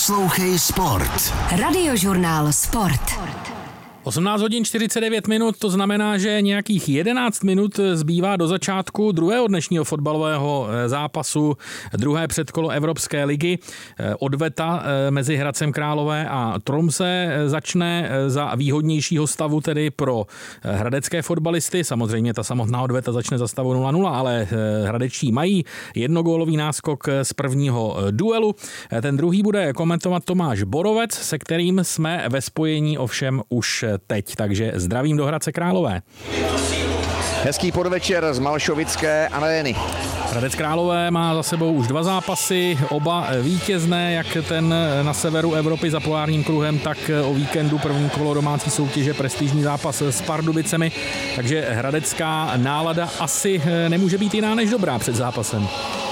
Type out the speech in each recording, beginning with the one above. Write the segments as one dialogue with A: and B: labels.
A: Poslouchej Sport.
B: Radiožurnál Sport.
C: 18 hodin 49 minut, to znamená, že nějakých 11 minut zbývá do začátku druhého dnešního fotbalového zápasu, druhé předkolo Evropské ligy. Odveta mezi Hradcem Králové a Tromsø začne za výhodnějšího stavu tedy pro hradecké fotbalisty. Samozřejmě ta samotná odveta začne za stavu 0-0, ale hradečtí mají jednogólový náskok z prvního duelu. Ten druhý bude komentovat Tomáš Borovec, se kterým jsme ve spojení ovšem už teď, takže zdravím do Hradce Králové.
D: Hezký podvečer z Malšovické arény.
C: Hradec Králové má za sebou už dva zápasy, oba vítězné, jak ten na severu Evropy za polárním kruhem, tak o víkendu první kolo domácí soutěže, prestižní zápas s Pardubicemi, takže hradecká nálada asi nemůže být jiná než dobrá před zápasem.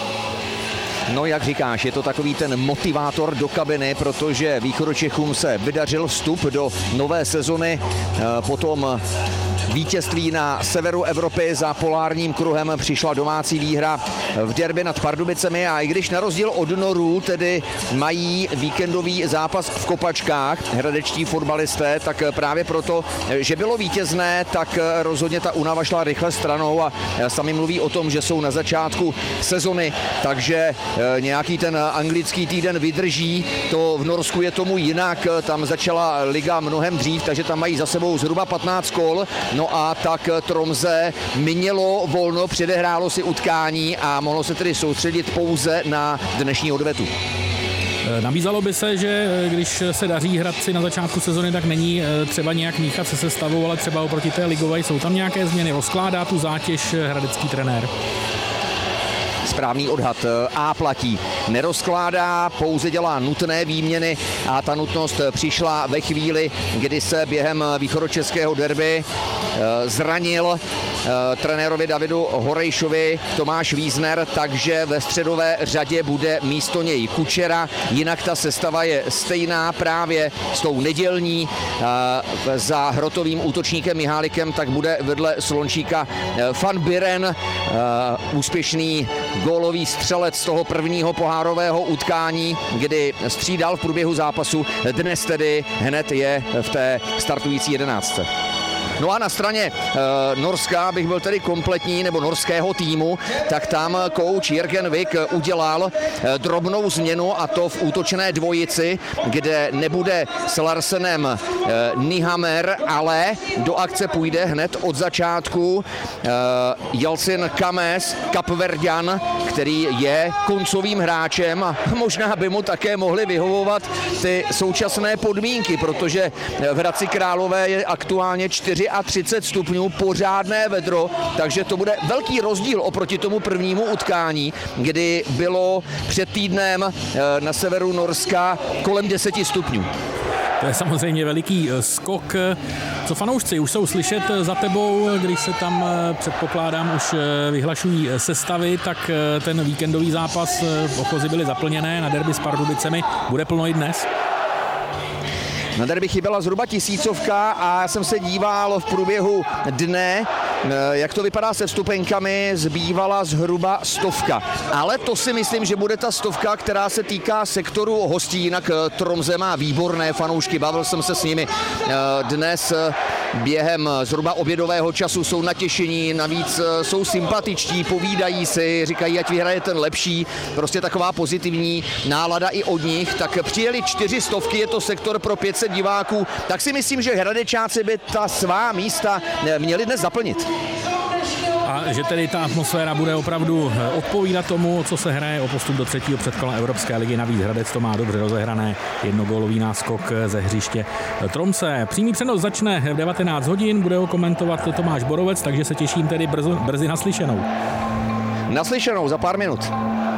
D: No jak říkáš, je to takový ten motivátor do kabiny, protože Východočechům se vydařil vstup do nové sezony, potom vítězství na severu Evropy za polárním kruhem přišla domácí výhra v derby nad Pardubicemi a i když na rozdíl od Norů tedy mají víkendový zápas v Kopačkách hradečtí fotbalisté, tak právě proto, že bylo vítězné, tak rozhodně ta únava šla rychle stranou a sami mluví o tom, že jsou na začátku sezony, takže nějaký ten anglický týden vydrží, to v Norsku je tomu jinak, tam začala liga mnohem dřív, takže tam mají za sebou zhruba 15 kol. No a tak Tromsø mělo volno, předehrálo si utkání a mohlo se tedy soustředit pouze na dnešní odvetu.
C: Nabízalo by se, že když se daří Hradci na začátku sezony, tak není třeba nějak míchat se sestavou, ale třeba oproti té ligové jsou tam nějaké změny. Rozkládá tu zátěž hradecký trenér?
D: Správný odhad. A platí. Nerozkládá, pouze dělá nutné výměny a ta nutnost přišla ve chvíli, kdy se během východočeského derby zranil trenérovi Davidu Horejšovi Tomáš Wiesner, takže ve středové řadě bude místo něj Kučera. Jinak ta sestava je stejná právě s tou nedělní. Za hrotovým útočníkem Mihálikem tak bude vedle Slončíka Van Buren, úspěšný gólový střelec z toho prvního pohárového utkání, kdy střídal v průběhu zápasu. Dnes tedy hned je v té startující 11. No a na straně Norska, bych byl tedy kompletní, nebo norského týmu, tak tam kouč Jürgen Vik udělal drobnou změnu, a to v útočné dvojici, kde nebude s Larsenem Nyhammer, ale do akce půjde hned od začátku Jelsin Kames, Kapverďan, který je koncovým hráčem a možná by mu také mohly vyhovovat ty současné podmínky, protože v Hradci Králové je aktuálně 34 stupňů, pořádné vedro, takže to bude velký rozdíl oproti tomu prvnímu utkání, kdy bylo před týdnem na severu Norska kolem 10 stupňů.
C: To je samozřejmě veliký skok. Co fanoušci už jsou slyšet za tebou, když se tam, předpokládám, už vyhlašují sestavy, tak ten víkendový zápas, ochozy byly zaplněné, na derby s Pardubicemi bude plno i dnes?
D: Na derby chyběla zhruba 1000 a já jsem se díval v průběhu dne, jak to vypadá se vstupenkami, zbývala zhruba 100. Ale to si myslím, že bude ta 100, která se týká sektoru hostí, jinak Tromsø má výborné fanoušky, bavil jsem se s nimi dnes během zhruba obědového času, jsou natěšení, navíc jsou sympatičtí, povídají si, říkají, ať vyhraje ten lepší, prostě taková pozitivní nálada i od nich, tak přijeli 400, je to sektor pro 500 diváků, tak si myslím, že hradečáci by ta svá místa měli dnes zaplnit.
C: A že tedy ta atmosféra bude opravdu odpovídat tomu, co se hraje o postup do třetího předkola Evropské ligy. Navíc Hradec to má dobře rozehrané, jednogólový náskok ze hřiště Tromsø. Přímý přenos začne v 19 hodin, bude ho komentovat Tomáš Borovec, takže se těším tedy brzy naslyšenou.
D: Naslyšenou za pár minut.